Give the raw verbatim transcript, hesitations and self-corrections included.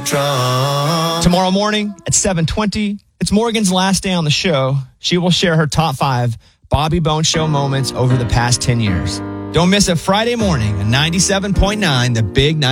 drunk. Tomorrow morning at seven twenty, it's Morgan's last day on the show. She will share her top five Bobby Bones Show moments over the past ten years. Don't miss it Friday morning at ninety-seven point nine, The Big